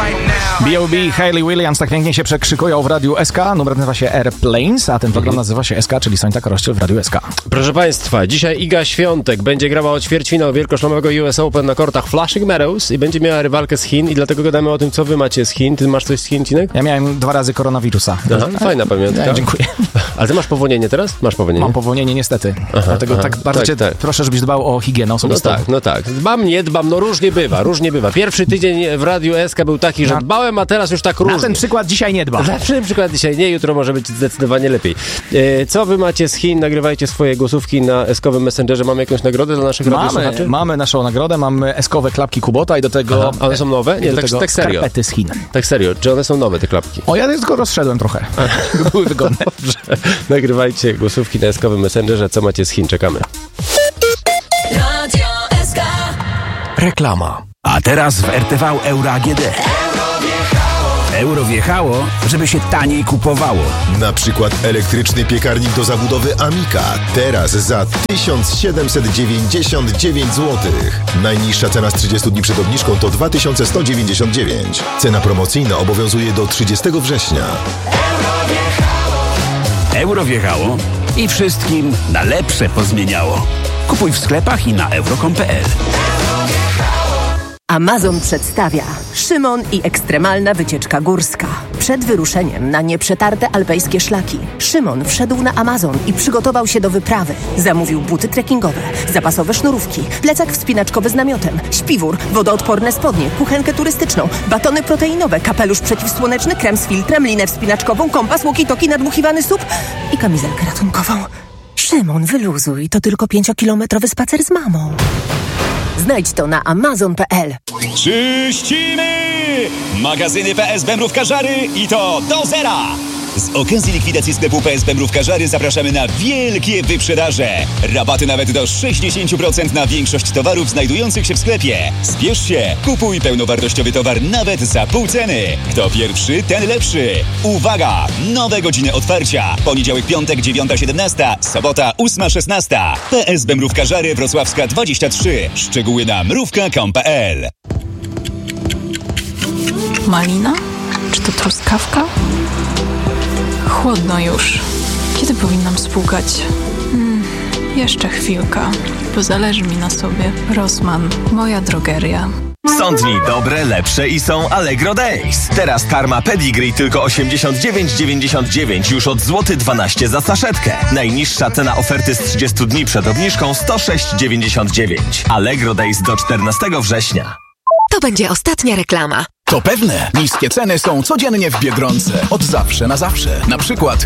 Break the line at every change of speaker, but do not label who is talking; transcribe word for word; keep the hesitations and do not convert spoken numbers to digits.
B O B, Hayley Williams tak pięknie się przekrzykują w Radiu S K. Numer nazywa się Airplanes, a ten program nazywa się S K, czyli Sońta Korościel w Radiu S K.
Proszę Państwa, dzisiaj Iga Świątek będzie grała o ćwierćfinał wielkoszlemowego U S Open na kortach Flushing Meadows i będzie miała rywalkę z Chin i dlatego gadamy o tym, co wy macie z Chin. Ty masz coś z Chin, Cinek?
Ja miałem dwa razy koronawirusa.
Aha, fajna pamiątka.
Ja, dziękuję.
Ale ty masz powonienie teraz? Masz powonienie?
Mam powonienie niestety. Aha, dlatego aha, tak bardzo tak, cię tak. proszę, żebyś dbał o higienę osobistą.
No tak, no tak. Dbam, nie dbam, no różnie bywa, różnie bywa. Pierwszy tydzień w Radiu S K był taki, że dbałem, a teraz już tak różnie.
Na ten przykład dzisiaj nie dba.
Na ten przykład dzisiaj nie, jutro może być zdecydowanie lepiej. E, co wy macie z Chin? Nagrywajcie swoje głosówki na eskowym Messengerze. Mamy jakąś nagrodę dla naszych radiosłuchaczy?
Mamy naszną nagrodę, mamy eskowe klapki Kubota i do tego...
Aha, one są nowe? Nie, tak, tak serio.
Skarpety z Chin.
Tak serio, czy one są nowe, te klapki?
O, ja tylko rozszedłem trochę. Były wygodne.
Dobrze. Nagrywajcie głosówki na eskowym Messengerze. Co macie z Chin? Czekamy.
Radio S K.
Reklama. A teraz w R T V Euro A G D. Euro wjechało, żeby się taniej kupowało.
Na przykład elektryczny piekarnik do zabudowy Amika. Teraz za tysiąc siedemset dziewięćdziesiąt dziewięć złotych. Najniższa cena z trzydziestu dni przed obniżką to dwa tysiące sto dziewięćdziesiąt dziewięć. Cena promocyjna obowiązuje do trzydziestego września.
Euro wjechało i wszystkim na lepsze pozmieniało. Kupuj w sklepach i na euro kropka com kropka p l.
Amazon przedstawia Szymon i ekstremalna wycieczka górska. Przed wyruszeniem na nieprzetarte alpejskie szlaki Szymon wszedł na Amazon i przygotował się do wyprawy. Zamówił buty trekkingowe, zapasowe sznurówki, plecak wspinaczkowy z namiotem, śpiwór, wodoodporne spodnie, kuchenkę turystyczną, batony proteinowe, kapelusz przeciwsłoneczny, krem z filtrem, linę wspinaczkową, kompas, walkie-talkie, nadmuchiwany sup i kamizelkę ratunkową. Szymon, wyluzuj, to tylko pięciokilometrowy spacer z mamą. Znajdź to na amazon kropka p l.
Czyścimy! Magazyny P S Bemrówka Żary i to do zera! Z okazji likwidacji sklepu P S Bemrówka Żary zapraszamy na wielkie wyprzedaże. Rabaty nawet do sześćdziesiąt procent na większość towarów znajdujących się w sklepie. Spiesz się, kupuj pełnowartościowy towar nawet za pół ceny. Kto pierwszy, ten lepszy. Uwaga! Nowe godziny otwarcia. Poniedziałek, piątek, dziewiąta siedemnaście, sobota, ósma szesnaście. P S Bemrówka Żary, Wrocławska dwadzieścia trzy. Szczegóły na mrówka kropka com kropka p l.
Malina? Czy to truskawka? Chłodno już. Kiedy powinnam spłukać? Hmm, jeszcze chwilka, bo zależy mi na sobie. Rossmann, moja drogeria.
Są dni dobre, lepsze i są Allegro Days. Teraz karma Pedigree tylko osiemdziesiąt dziewięć dziewięćdziesiąt dziewięć już od złoty dwanaście za saszetkę. Najniższa cena oferty z trzydziestu dni przed obniżką sto sześć dziewięćdziesiąt dziewięć. Allegro Days do czternastego września.
To będzie ostatnia reklama.
To pewne. Niskie ceny są codziennie w Biedronce. Od zawsze na zawsze. Na przykład